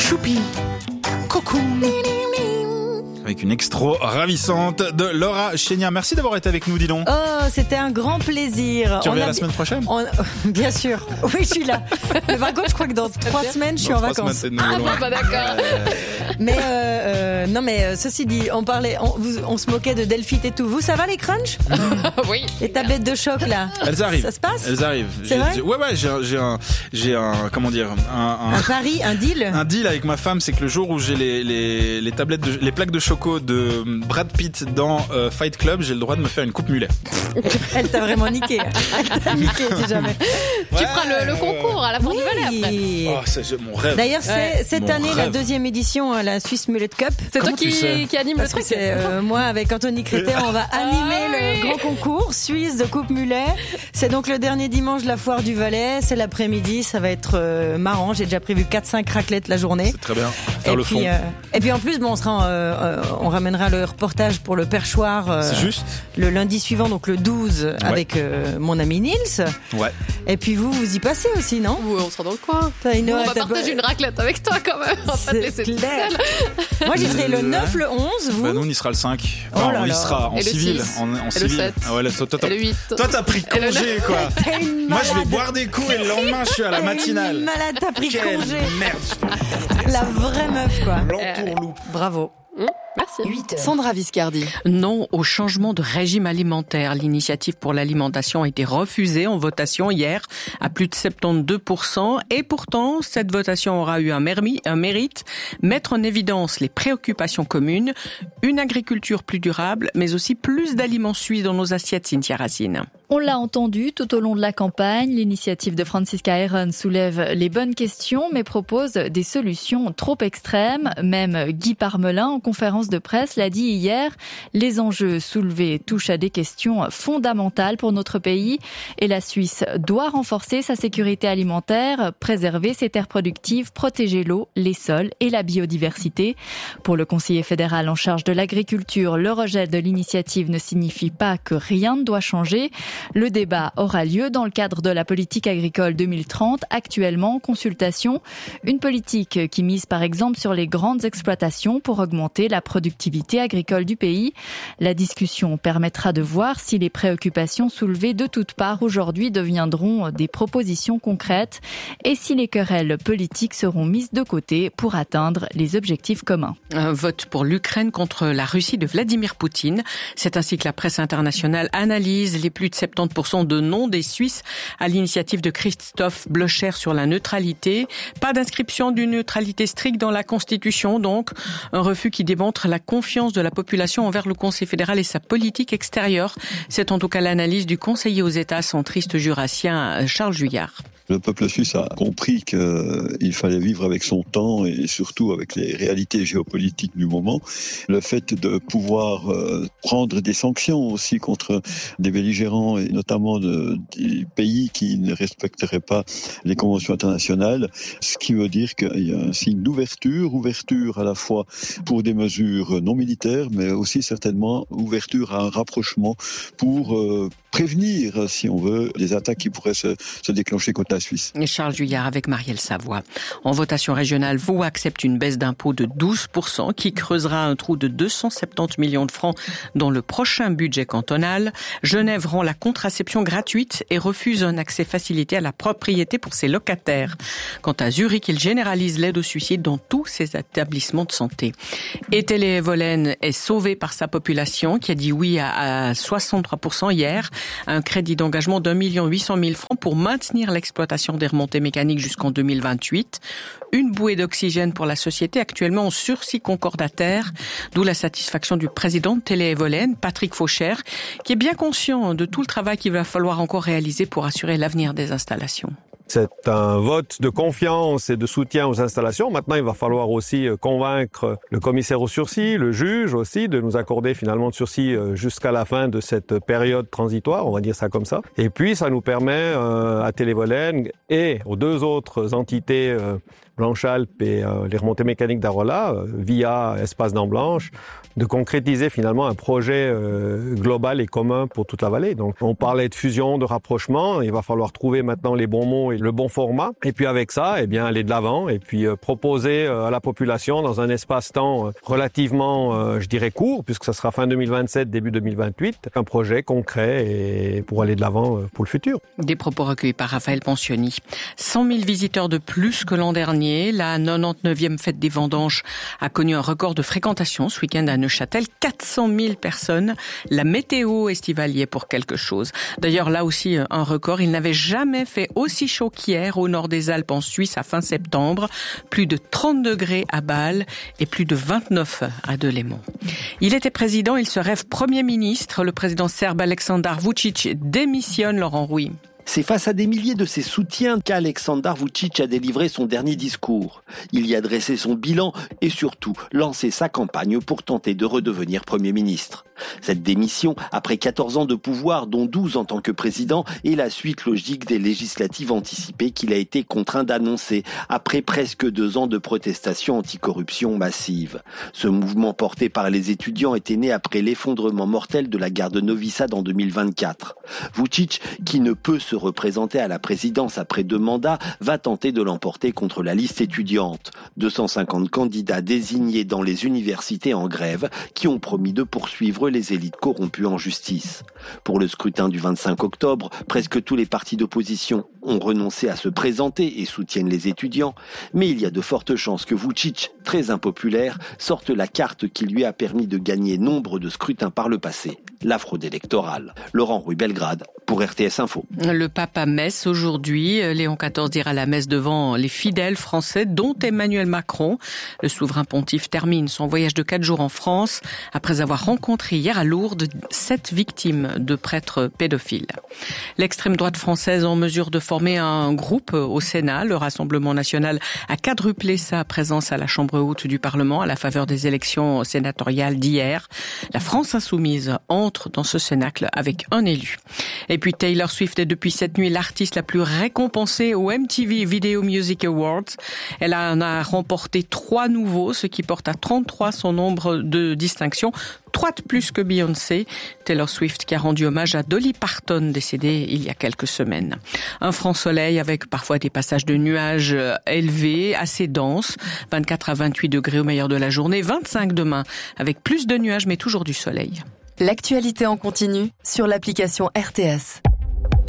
Choupi, Cocoon. Avec une extra ravissante de Laura Chénia. Merci d'avoir été avec nous, dis donc. Oh, c'était un grand plaisir. Tu reviens la semaine prochaine? Bien sûr. Oui, je suis là. Mais par contre, je crois que dans 3 semaines, je suis en vacances. Pas d'accord. Mais ceci dit, on se moquait de Delphite et tout. Vous, ça va les crunchs? Oui. Les tablettes de choc, là. Elles arrivent. Ça se passe? Elles arrivent. C'est vrai? Ouais, j'ai un, comment dire, un pari, un deal? Un deal avec ma femme, c'est que le jour où j'ai les tablettes les plaques de choco de Brad Pitt dans Fight Club, j'ai le droit de me faire une coupe mulet. Elle t'a vraiment niqué. Elle t'a niqué, si jamais. Tu feras le concours à la Porte du Valais après. Oh, c'est mon rêve. D'ailleurs, c'est cette année la 2e édition à la Swiss Mullet Cup. C'est toi qui anime le truc. Moi, avec Anthony Crétet, on va animer le grand concours suisse de coupe mulet. C'est donc le dernier dimanche de la foire du Valais. C'est l'après-midi. Ça va être marrant. J'ai déjà prévu 4-5 raclettes la journée. C'est très bien. Faire le fond. Et puis en plus, on ramènera le reportage pour le perchoir. C'est juste. Le lundi suivant, donc le 12, avec mon ami Nils. Ouais. Et puis vous y passez aussi, non? Oui, on sera dans le coin. On va partager une raclette avec toi quand même. On va pas te laisser toute seule. Moi, j'y serai le 9, le 11, vous? Nous, on y sera le 5. Enfin, on y sera en civil. En civil. Le 7. Ah ouais, et le 8. Toi, t'as pris congé, quoi. Moi, je vais boire des coups et le lendemain, je suis à la matinale. Malade, t'as pris congé. Merde. La vraie meuf, quoi. L'entourloupe. Bravo. Merci. 8h. Sandra Viscardi. Non au changement de régime alimentaire. L'initiative pour l'alimentation a été refusée en votation hier à plus de 72%. Et pourtant, cette votation aura eu un mérite, mettre en évidence les préoccupations communes, une agriculture plus durable, mais aussi plus d'aliments suisses dans nos assiettes, Cynthia Racine. On l'a entendu tout au long de la campagne, l'initiative de Franziska Heeren soulève les bonnes questions mais propose des solutions trop extrêmes. Même Guy Parmelin, en conférence de presse, l'a dit hier, les enjeux soulevés touchent à des questions fondamentales pour notre pays et la Suisse doit renforcer sa sécurité alimentaire, préserver ses terres productives, protéger l'eau, les sols et la biodiversité. Pour le conseiller fédéral en charge de l'agriculture, le rejet de l'initiative ne signifie pas que rien ne doit changer. Le débat aura lieu dans le cadre de la politique agricole 2030, actuellement en consultation. Une politique qui mise par exemple sur les grandes exploitations pour augmenter la productivité agricole du pays. La discussion permettra de voir si les préoccupations soulevées de toutes parts aujourd'hui deviendront des propositions concrètes et si les querelles politiques seront mises de côté pour atteindre les objectifs communs. Un vote pour l'Ukraine contre la Russie de Vladimir Poutine. C'est ainsi que la presse internationale analyse les plus de 70% de non des Suisses à l'initiative de Christophe Blocher sur la neutralité. Pas d'inscription d'une neutralité stricte dans la Constitution, donc un refus qui démontre la confiance de la population envers le Conseil fédéral et sa politique extérieure. C'est en tout cas l'analyse du conseiller aux États centristes jurassien Charles Juillard. Le peuple suisse a compris qu'il fallait vivre avec son temps et surtout avec les réalités géopolitiques du moment. Le fait de pouvoir prendre des sanctions aussi contre des belligérants et notamment des pays qui ne respecteraient pas les conventions internationales, ce qui veut dire qu'il y a un signe ouverture à la fois pour des mesures non militaires, mais aussi certainement ouverture à un rapprochement pour prévenir, si on veut, les attaques qui pourraient se déclencher contre la Suisse. Et Charles Juillard avec Marielle Savoie. En votation régionale, Vaud accepte une baisse d'impôt de 12% qui creusera un trou de 270 millions de francs dans le prochain budget cantonal. Genève rend la contraception gratuite et refuse un accès facilité à la propriété pour ses locataires. Quant à Zurich, il généralise l'aide au suicide dans tous ses établissements de santé. Et Télévolène est sauvé par sa population qui a dit oui à 63% hier. Un crédit d'engagement d'1 800 000 francs pour maintenir l'exploitation des remontées mécaniques jusqu'en 2028. Une bouée d'oxygène pour la société actuellement en sursis concordataire, d'où la satisfaction du président de Télévolène, Patrick Faucher, qui est bien conscient de tout le travail qu'il va falloir encore réaliser pour assurer l'avenir des installations. C'est un vote de confiance et de soutien aux installations. Maintenant, il va falloir aussi convaincre le commissaire au sursis, le juge aussi, de nous accorder finalement de sursis jusqu'à la fin de cette période transitoire, on va dire ça comme ça. Et puis, ça nous permet à Télévolène et aux deux autres entités Blanche-Alpes et les remontées mécaniques d'Arolla, via Espace Dents Blanches, de concrétiser finalement un projet global et commun pour toute la vallée. Donc on parlait de fusion, de rapprochement, il va falloir trouver maintenant les bons mots et le bon format. Et puis avec ça, eh bien aller de l'avant et puis proposer à la population dans un espace-temps relativement, je dirais court, puisque ça sera fin 2027, début 2028, un projet concret et pour aller de l'avant pour le futur. Des propos recueillis par Raphaël Pensioni. 100 000 visiteurs de plus que l'an dernier. La 99e fête des vendanges a connu un record de fréquentation ce week-end à Neuchâtel. 400 000 personnes. La météo estivale y est pour quelque chose. D'ailleurs, là aussi, un record. Il n'avait jamais fait aussi chaud qu'hier au nord des Alpes en Suisse à fin septembre. Plus de 30 degrés à Bâle et plus de 29 à Delémont. Il était président, il se rêve Premier ministre. Le président serbe Aleksandar Vučić démissionne, Laurent Rouy. C'est face à des milliers de ses soutiens qu'Aleksandar Vučić a délivré son dernier discours. Il y a dressé son bilan et surtout lancé sa campagne pour tenter de redevenir Premier ministre. Cette démission, après 14 ans de pouvoir, dont 12 en tant que président, est la suite logique des législatives anticipées qu'il a été contraint d'annoncer après presque 2 ans de protestations anticorruption massive. Ce mouvement porté par les étudiants était né après l'effondrement mortel de la gare de Novi Sad en 2024. Vučić, qui ne peut se représenter à la présidence après 2 mandats, va tenter de l'emporter contre la liste étudiante. 250 candidats désignés dans les universités en grève qui ont promis de poursuivre les élites corrompues en justice. Pour le scrutin du 25 octobre, presque tous les partis d'opposition ont renoncé à se présenter et soutiennent les étudiants, mais il y a de fortes chances que Vučić, très impopulaire, sorte la carte qui lui a permis de gagner nombre de scrutins par le passé, la fraude électorale. Laurent Rouy, Belgrade, pour RTS Info. Le pape à Metz aujourd'hui. Léon XIV dira la messe devant les fidèles français, dont Emmanuel Macron. Le souverain pontife termine son voyage de 4 jours en France après avoir rencontré hier à Lourdes 7 victimes de prêtres pédophiles. L'extrême droite française en mesure de former un groupe au Sénat. Le Rassemblement national a quadruplé sa présence à la Chambre haute du Parlement à la faveur des élections sénatoriales d'hier. La France insoumise entre dans ce cénacle avec un élu. Et puis Taylor Swift est depuis cette nuit l'artiste la plus récompensée aux MTV Video Music Awards. Elle en a remporté 3 nouveaux, ce qui porte à 33 son nombre de distinctions. 3 de plus que Beyoncé. Taylor Swift qui a rendu hommage à Dolly Parton, décédée il y a quelques semaines. Un franc soleil avec parfois des passages de nuages élevés, assez denses. 24 à 28 degrés au meilleur de la journée. 25 demain avec plus de nuages mais toujours du soleil. L'actualité en continu sur l'application RTS.